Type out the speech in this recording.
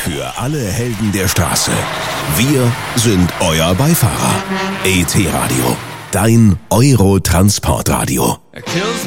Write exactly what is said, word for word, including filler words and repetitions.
Für alle Helden der Straße. Wir sind euer Beifahrer. E T Radio. Dein Euro-Transportradio.